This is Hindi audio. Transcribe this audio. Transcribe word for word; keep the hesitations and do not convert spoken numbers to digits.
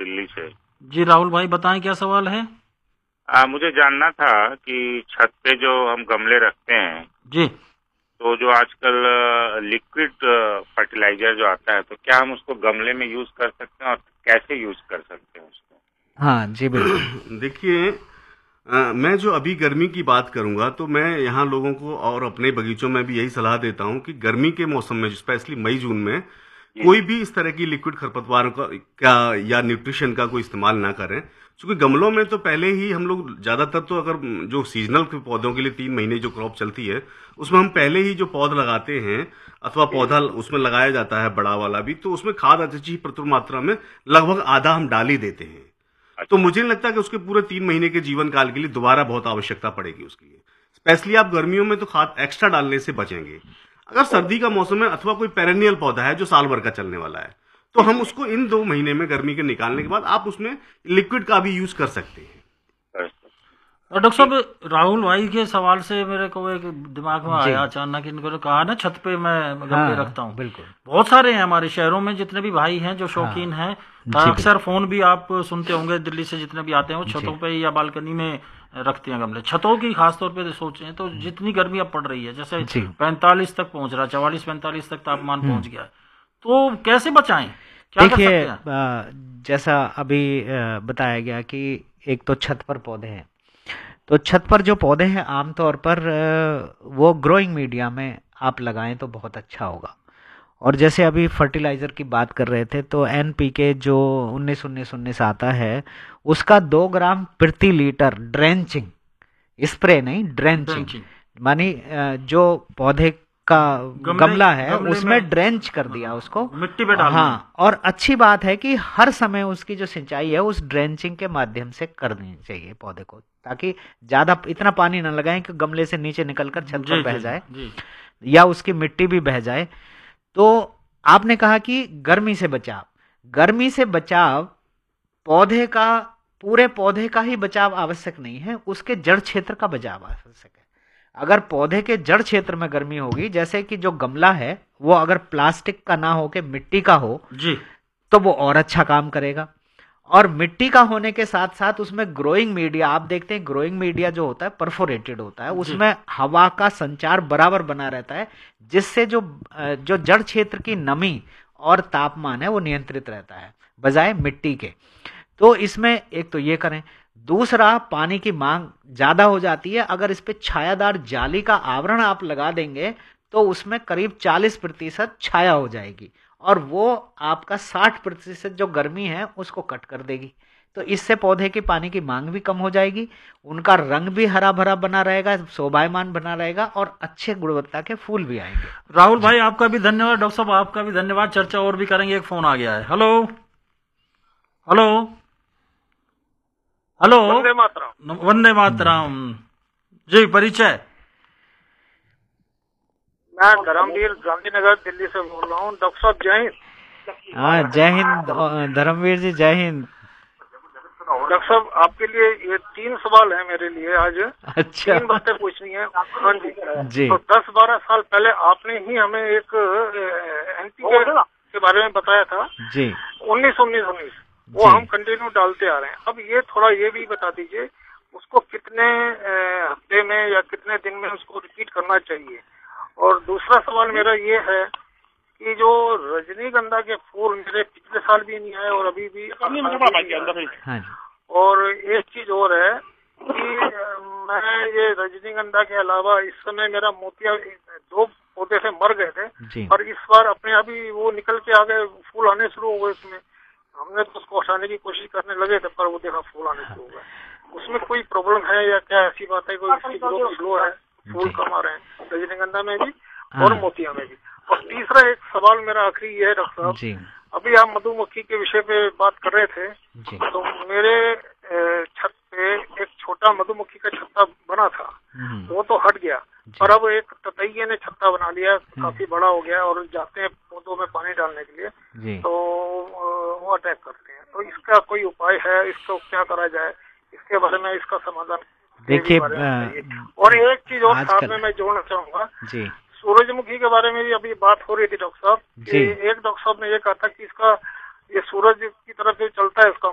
दिल्ली से। जी राहुल भाई बताएं क्या सवाल है। आ, मुझे जानना था कि छत पे जो हम गमले रखते हैं जी, तो जो आजकल लिक्विड फर्टिलाइजर जो आता है तो क्या हम उसको गमले में यूज कर सकते हैं और कैसे यूज कर सकते हैं उसको? हाँ जी बिल्कुल। देखिए, अ, मैं जो अभी गर्मी की बात करूंगा तो मैं यहाँ लोगों को और अपने बगीचों में भी यही सलाह देता हूँ कि गर्मी के मौसम में स्पेशली मई जून में कोई भी इस तरह की लिक्विड खरपतवारों का, का या न्यूट्रिशन का कोई इस्तेमाल ना करें। क्योंकि गमलों में तो पहले ही हम लोग ज्यादातर तो अगर जो सीजनल के पौधों के लिए तीन महीने जो क्रॉप चलती है उसमें हम पहले ही जो पौध लगाते हैं अथवा पौधा उसमें लगाया जाता है बड़ा वाला भी, तो उसमें खाद अच्छी प्रचुर मात्रा में लगभग आधा हम डाल ही देते हैं। तो मुझे नहीं लगता कि उसके पूरे तीन महीने के जीवन काल के लिए दोबारा बहुत आवश्यकता पड़ेगी उसके लिए। स्पेशली आप गर्मियों में तो खाद एक्स्ट्रा डालने से बचेंगे। अगर सर्दी का मौसम है अथवा कोई पेरेनियल पौधा है जो साल भर का चलने वाला है तो हम उसको इन दो महीने में गर्मी के निकालने के बाद आप उसमें लिक्विड का भी यूज कर सकते हैं। और डॉक्टर साहब राहुल भाई के सवाल से मेरे को एक दिमाग में आया अचानक, इनको कहा ना छत पे मैं गमले हाँ, रखता हूँ। बिल्कुल बहुत सारे हैं हमारे शहरों में जितने भी भाई हैं जो शौकीन हाँ, हैं। अक्सर फोन भी आप सुनते होंगे दिल्ली से जितने भी आते हैं वो छतों पे या बालकनी में रखते हैं गमले। छतों की खासतौर पे सोचें तो जितनी गर्मी अब पड़ रही है, जैसे पैंतालीस तक पहुंच रहा, चवालीस पैंतालीस तक तापमान पहुंच गया, तो कैसे बचाएं? देखिए जैसा अभी बताया गया कि एक तो छत पर पौधे हैं, तो छत पर जो पौधे हैं आमतौर पर वो ग्रोइंग मीडिया में आप लगाएं तो बहुत अच्छा होगा। और जैसे अभी फर्टिलाइजर की बात कर रहे थे तो एन पी के जो उन्नीस उन्नीस उन्नीस आता है उसका दो ग्राम प्रति लीटर ड्रेंचिंग, स्प्रे नहीं ड्रेंचिंग, मानी जो पौधे का गमला है उसमें ड्रेंच कर दिया उसको मिट्टी पे डालना। हाँ, और अच्छी बात है कि हर समय उसकी जो सिंचाई है उस ड्रेंचिंग के माध्यम से करनी चाहिए पौधे को, ताकि ज्यादा इतना पानी ना लगाएं कि गमले से नीचे निकलकर छत पर बह जाए या उसकी मिट्टी भी बह जाए। तो आपने कहा कि गर्मी से बचाव, गर्मी से बचाव पौधे का, पूरे पौधे का ही बचाव आवश्यक नहीं है, उसके जड़ क्षेत्र का बचाव आवश्यक है। अगर पौधे के जड़ क्षेत्र में गर्मी होगी, जैसे कि जो गमला है वो अगर प्लास्टिक का ना हो के मिट्टी का हो जी, तो वो और अच्छा काम करेगा। और मिट्टी का होने के साथ साथ उसमें ग्रोइंग मीडिया, आप देखते हैं ग्रोइंग मीडिया जो होता है परफोरेटेड होता है, उसमें हवा का संचार बराबर बना रहता है, जिससे जो जो जड़ क्षेत्र की नमी और तापमान है वो नियंत्रित रहता है बजाय मिट्टी के। तो इसमें एक तो ये करें। दूसरा, पानी की मांग ज्यादा हो जाती है, अगर इस पे छायादार जाली का आवरण आप लगा देंगे तो उसमें करीब चालीस प्रतिशत छाया हो जाएगी और वो आपका साठ प्रतिशत जो गर्मी है उसको कट कर देगी। तो इससे पौधे की पानी की मांग भी कम हो जाएगी, उनका रंग भी हरा भरा बना रहेगा, शोभायमान बना रहेगा और अच्छे गुणवत्ता के फूल भी आएंगे। राहुल भाई आपका भी धन्यवाद, डॉक्टर साहब आपका भी धन्यवाद। चर्चा और भी करेंगे, एक फोन आ गया है। Hello hello hello, Vande Mataram. Vande Mataram जी, परिचय। मैं धर्मवीर गांधीनगर दिल्ली से बोल रहा हूँ। डॉक्टर साहब जय हिंद। हाँ जय हिंद धर्मवीर जी, जय हिंद। डॉक्टर साहब आपके लिए ये तीन सवाल है मेरे लिए आज। अच्छा, तीन बातें पूछनी है। हाँ जी जी। तो दस बारह साल पहले आपने ही हमें एक एनपीके के बारे में बताया था जी, उन्नीस उन्नीस उन्नीस, वो हम कंटिन्यू डालते आ रहे हैं। अब ये थोड़ा ये भी बता दीजिए उसको कितने हफ्ते में या कितने दिन में उसको रिपीट करना चाहिए। और दूसरा सवाल मेरा ये है कि जो रजनीगंधा के फूल मेरे पिछले साल भी नहीं आए और अभी भी, हाँ। और एक चीज और है कि मैं ये रजनीगंधा के अलावा इस समय मेरा मोतिया दो पौधे से मर गए थे और इस बार अपने अभी वो निकल के आ गए, फूल आने शुरू हो गए उसमें। हमने तो उसको हटाने की कोशिश करने लगे थे पर वो देखा फूल आने शुरू हो गए। उसमें कोई प्रॉब्लम है या क्या ऐसी बात है, कोई ग्लो है, फूल कम आ रहे हैं रजनीगंधा में भी और मोतिया में भी। और तीसरा एक सवाल मेरा आखिरी ये है डॉक्टर साहब, अभी आप मधुमक्खी के विषय पे बात कर रहे थे तो मेरे छत पे एक छोटा मधुमक्खी का छत्ता बना था, वो तो हट गया और अब एक ततैये ने छत्ता बना लिया, काफी बड़ा हो गया और जाते हैं पौधों में पानी डालने के लिए तो वो अटैक करते हैं। तो इसका कोई उपाय है, इसको क्या करा जाए, इसके बारे में, इसका समाधान देखिए। और एक चीज और साथ में मैं जोड़ना चाहूंगा, सूरजमुखी के बारे में भी अभी बात हो रही थी डॉक्टर साहब, कि एक डॉक्टर साहब ने ये कहा था कि इसका ये सूरज की तरफ जो चलता है उसका